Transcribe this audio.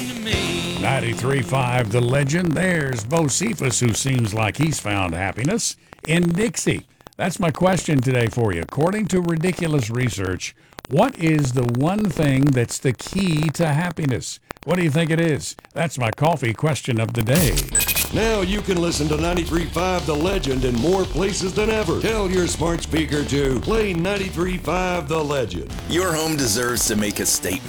came to me. 93.5 The Legend. There's Bo Cephas, who seems like he's found happiness in Dixie. That's my question today for you. According to ridiculous research, what is the one thing that's the key to happiness? What do you think it is? That's my coffee question of the day. Now you can listen to 93.5 The Legend in more places than ever. Tell your smart speaker to play 93.5 The Legend. Your home deserves to make a statement.